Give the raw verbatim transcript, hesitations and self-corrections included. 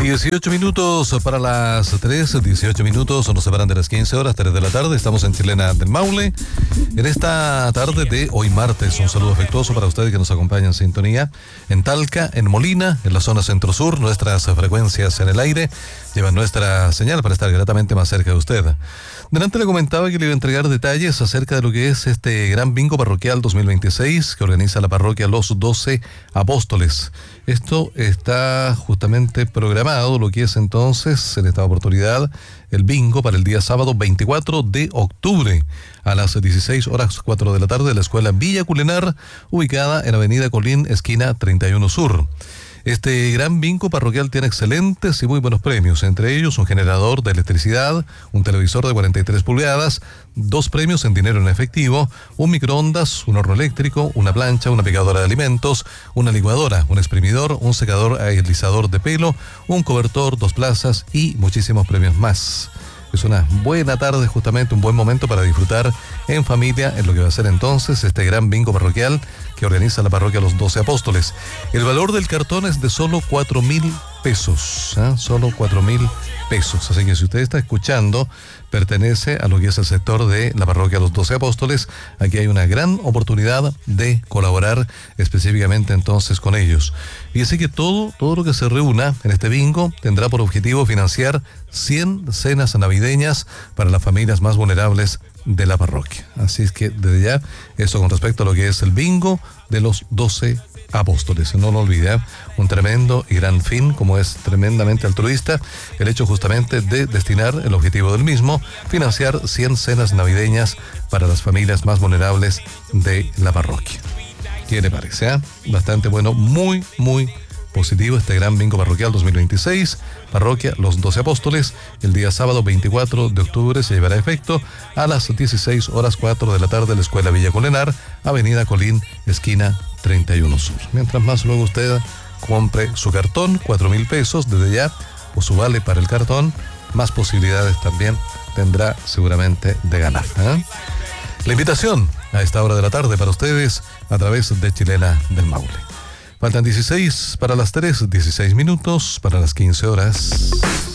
dieciocho minutos para las tres, dieciocho minutos nos separan de las quince horas, tres de la tarde. Estamos en Chilena del Maule. En esta tarde de hoy martes, un saludo afectuoso para ustedes que nos acompañan en sintonía. En Talca, en Molina, en la zona centro-sur, nuestras frecuencias en el aire llevan nuestra señal para estar gratamente más cerca de usted. Delante le comentaba que le iba a entregar detalles acerca de lo que es este gran bingo parroquial dos mil veintiséis que organiza la parroquia Los Doce Apóstoles. Esto está justamente programado, lo que es entonces en esta oportunidad el bingo para el día sábado veinticuatro de octubre a las dieciséis horas cuatro de la tarde de la escuela Villa Culenar, ubicada en Avenida Colín, esquina treinta y uno Sur. Este gran bingo parroquial tiene excelentes y muy buenos premios, entre ellos un generador de electricidad, un televisor de cuarenta y tres pulgadas, dos premios en dinero en efectivo, un microondas, un horno eléctrico, una plancha, una picadora de alimentos, una licuadora, un exprimidor, un secador aerizador de pelo, un cobertor, dos plazas y muchísimos premios más. Es una buena tarde, justamente un buen momento para disfrutar en familia en lo que va a ser entonces este gran bingo parroquial que organiza la parroquia Los Doce Apóstoles. El valor del cartón es de solo cuatro mil pesos, ¿eh? Solo cuatro mil pesos. Así que si usted está escuchando, pertenece a lo que es el sector de la parroquia Los Doce Apóstoles, aquí hay una gran oportunidad de colaborar específicamente entonces con ellos. Y así que todo, todo lo que se reúna en este bingo tendrá por objetivo financiar cien cenas navideñas para las familias más vulnerables de la parroquia. Así es que desde ya, eso con respecto a lo que es el bingo de los doce Apóstoles. No lo olvide, ¿eh? Un tremendo y gran fin, como es tremendamente altruista, el hecho justamente de destinar el objetivo del mismo, financiar cien cenas navideñas para las familias más vulnerables de la parroquia. ¿Qué le parece? ¿Eh? Bastante bueno, muy, muy positivo este gran bingo parroquial dos mil veintiséis, parroquia Los Doce Apóstoles. El día sábado veinticuatro de octubre se llevará a efecto a las dieciséis horas cuatro de la tarde en la escuela Villa Culenar, avenida Colín, esquina treinta y uno Sur. Mientras más luego usted compre su cartón, cuatro mil pesos desde ya, o su vale para el cartón, más posibilidades también tendrá seguramente de ganar, ¿eh? La invitación a esta hora de la tarde para ustedes a través de Chilena del Maule. Faltan dieciséis para las tres, dieciséis minutos para las quince horas.